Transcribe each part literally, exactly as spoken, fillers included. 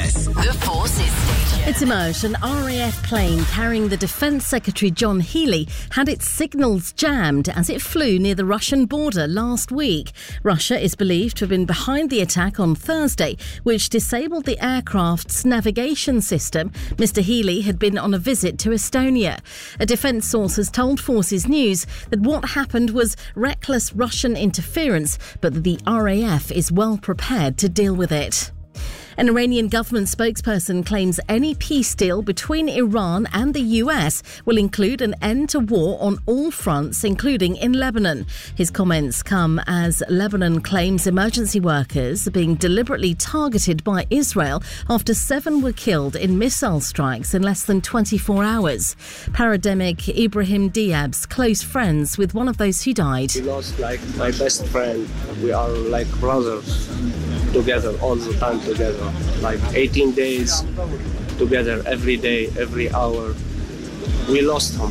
S, the Forces Station. It's emerged an R A F plane carrying the Defence Secretary John Healey had its signals jammed as it flew near the Russian border last week. Russia is believed to have been behind the attack on Thursday, which disabled the aircraft's navigation system. Mister Healey had been on a visit to Estonia. A defence source has told Forces News that what happened was reckless Russian interference, but that the R A F is well prepared to deal with it. An Iranian government spokesperson claims any peace deal between Iran and the U S will include an end to war on all fronts, including in Lebanon. His comments come as Lebanon claims emergency workers are being deliberately targeted by Israel after seven were killed in missile strikes in less than twenty-four hours. Parademic Ibrahim Diab's close friends with one of those who died. We lost like my best friend. We are like brothers together all the time together. Like eighteen days together, every day, every hour. We lost him,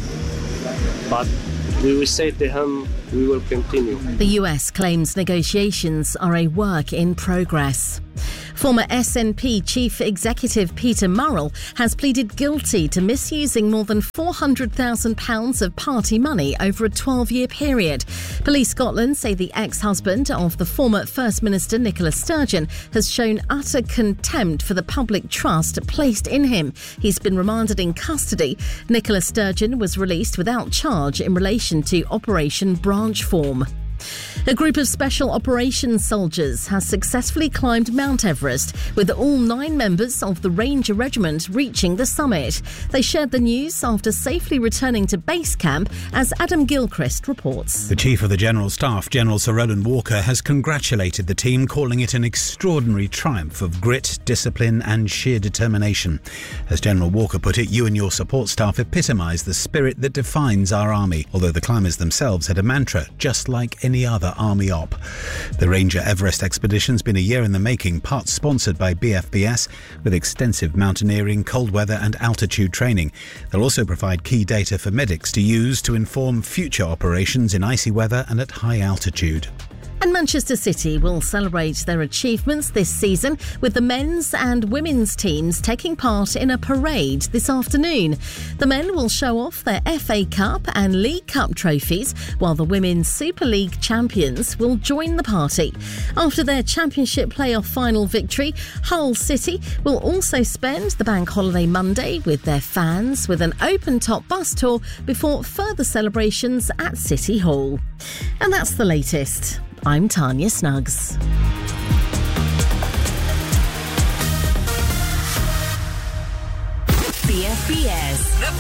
but we will say to him, we will continue. The U S claims negotiations are a work in progress. Former S N P Chief Executive Peter Murrell has pleaded guilty to misusing more than four hundred thousand pounds of party money over a twelve-year period. Police Scotland say the ex-husband of the former First Minister Nicola Sturgeon has shown utter contempt for the public trust placed in him. He's been remanded in custody. Nicola Sturgeon was released without charge in relation to Operation Branchform. A group of Special Operations soldiers has successfully climbed Mount Everest, with all nine members of the Ranger Regiment reaching the summit. They shared the news after safely returning to base camp, as Adam Gilchrist reports. The Chief of the General Staff, General Sir Roland Walker, has congratulated the team, calling it an extraordinary triumph of grit, discipline and sheer determination. As General Walker put it, you and your support staff epitomise the spirit that defines our army, although the climbers themselves had a mantra, just like any other army op. The Ranger Everest expedition's been a year in the making, part sponsored by B F B S, with extensive mountaineering, cold weather and altitude training. They'll also provide key data for medics to use to inform future operations in icy weather and at high altitude. And Manchester City will celebrate their achievements this season with the men's and women's teams taking part in a parade this afternoon. The men will show off their F A Cup and League Cup trophies, while the Women's Super League champions will join the party. After their Championship playoff final victory, Hull City will also spend the Bank Holiday Monday with their fans with an open-top bus tour before further celebrations at City Hall. And that's the latest. I'm Tanya Snuggs. B F B S.